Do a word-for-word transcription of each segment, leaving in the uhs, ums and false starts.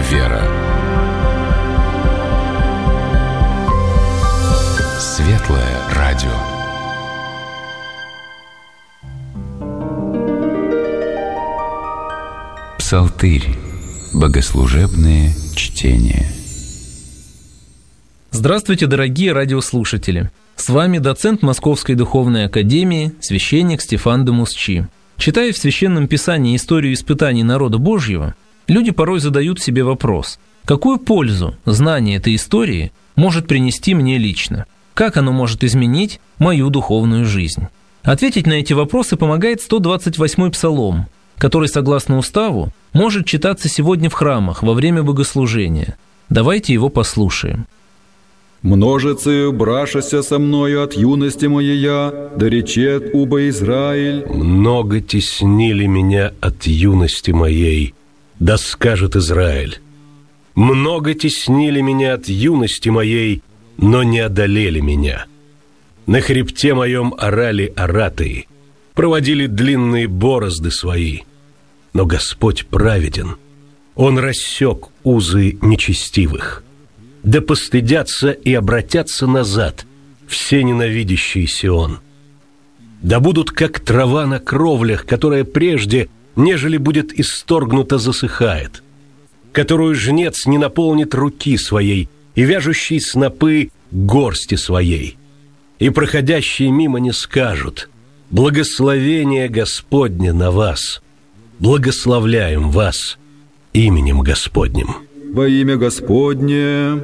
вера. Светлое радио. Псалтырь. Богослужебные чтения. Здравствуйте, дорогие радиослушатели! С вами доцент Московской Духовной Академии, священник Стефан де Мусчи. Читая в Священном Писании историю испытаний народа Божьего, люди порой задают себе вопрос: какую пользу знание этой истории может принести мне лично? Как оно может изменить мою духовную жизнь? Ответить на эти вопросы помогает сто двадцать восьмой Псалом, который, согласно уставу, может читаться сегодня в храмах во время богослужения. Давайте его послушаем. «Множицею брашася со мною от юности моея, да речет уба Израиль». «Много теснили меня от юности моей, да скажет Израиль. Много теснили меня от юности моей, но не одолели меня. На хребте моем орали оратые, проводили длинные борозды свои. Но Господь праведен, Он рассек узы нечестивых. Да постыдятся и обратятся назад все ненавидящие Сион. Да будут как трава на кровлях, которая прежде, нежели будет исторгнута, засыхает, которую жнец не наполнит руки своей и вяжущий снопы горсти своей. И проходящие мимо не скажут: благословение Господне на вас, благословляем вас именем Господним». Во имя Господне.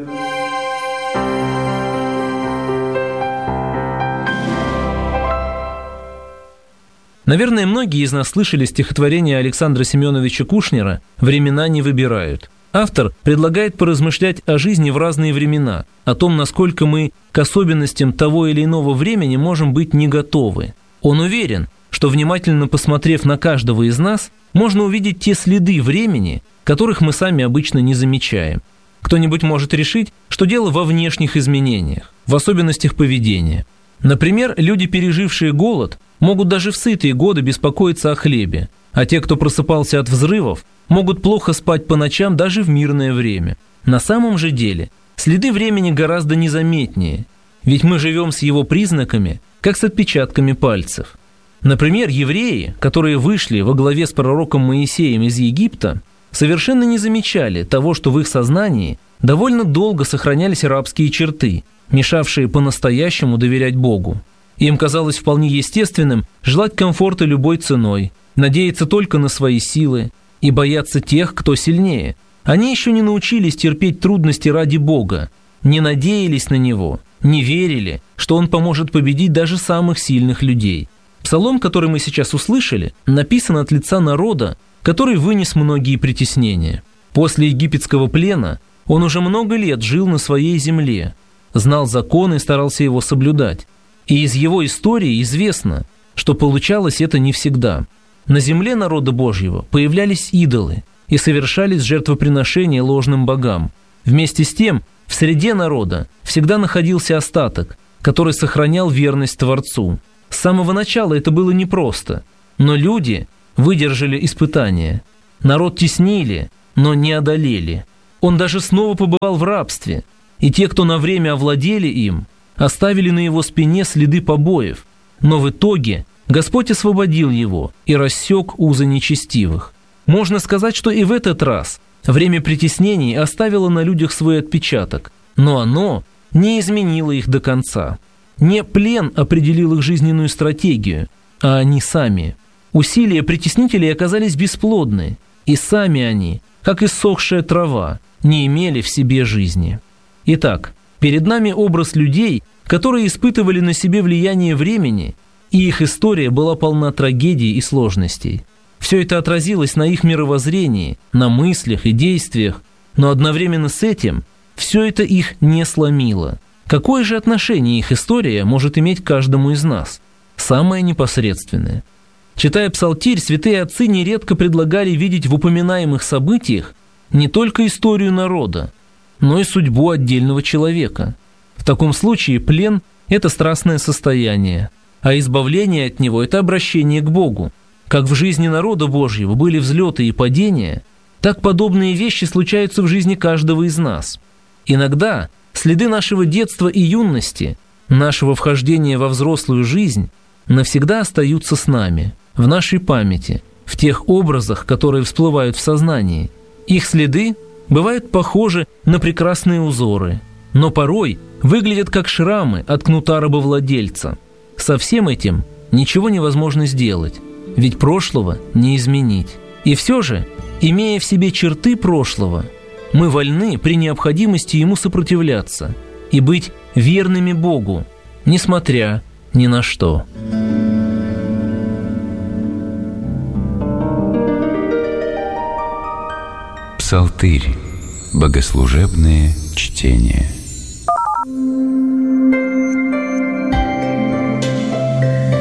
Наверное, многие из нас слышали стихотворение Александра Семеновича Кушнера «Времена не выбирают». Автор предлагает поразмышлять о жизни в разные времена, о том, насколько мы к особенностям того или иного времени можем быть не готовы. Он уверен, что, внимательно посмотрев на каждого из нас, можно увидеть те следы времени, которых мы сами обычно не замечаем. Кто-нибудь может решить, что дело во внешних изменениях, в особенностях поведения. Например, люди, пережившие голод, могут даже в сытые годы беспокоиться о хлебе, а те, кто просыпался от взрывов, могут плохо спать по ночам даже в мирное время. На самом же деле следы времени гораздо незаметнее, ведь мы живем с его признаками, как с отпечатками пальцев. Например, евреи, которые вышли во главе с пророком Моисеем из Египта, совершенно не замечали того, что в их сознании довольно долго сохранялись рабские черты, мешавшие по-настоящему доверять Богу. Им казалось вполне естественным желать комфорта любой ценой, надеяться только на свои силы и бояться тех, кто сильнее. Они еще не научились терпеть трудности ради Бога, не надеялись на Него, не верили, что Он поможет победить даже самых сильных людей. Псалом, который мы сейчас услышали, написан от лица народа, который вынес многие притеснения. После египетского плена он уже много лет жил на своей земле, знал закон и старался его соблюдать. И из его истории известно, что получалось это не всегда. На земле народа Божьего появлялись идолы и совершались жертвоприношения ложным богам. Вместе с тем, в среде народа всегда находился остаток, который сохранял верность Творцу. С самого начала это было непросто, но люди выдержали испытания. Народ теснили, но не одолели. Он даже снова побывал в рабстве, и те, кто на время овладели им, оставили на его спине следы побоев. Но в итоге Господь освободил его и рассек узы нечестивых. Можно сказать, что и в этот раз время притеснений оставило на людях свой отпечаток, но оно не изменило их до конца. Не плен определил их жизненную стратегию, а они сами. Усилия притеснителей оказались бесплодны, и сами они, как иссохшая трава, не имели в себе жизни. Итак, перед нами образ людей, которые испытывали на себе влияние времени, и их история была полна трагедий и сложностей. Все это отразилось на их мировоззрении, на мыслях и действиях, но одновременно с этим все это их не сломило. Какое же отношение их история может иметь к каждому из нас? Самое непосредственное. Читая псалтирь, святые отцы нередко предлагали видеть в упоминаемых событиях не только историю народа, но и судьбу отдельного человека. В таком случае плен – это страстное состояние, а избавление от него – это обращение к Богу. Как в жизни народа Божьего были взлеты и падения, Так подобные вещи случаются в жизни каждого из нас. Иногда следы нашего детства и юности, нашего вхождения во взрослую жизнь навсегда остаются с нами, в нашей памяти, в тех образах, которые всплывают в сознании. Их следы бывают похожи на прекрасные узоры, но порой выглядят как шрамы от кнута рабовладельца. Со всем этим ничего невозможно сделать, ведь прошлого не изменить. И все же, имея в себе черты прошлого, мы вольны при необходимости ему сопротивляться и быть верными Богу, несмотря ни на что. Псалтырь. Богослужебные чтения.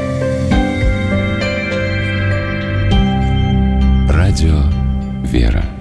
Радио «Вера».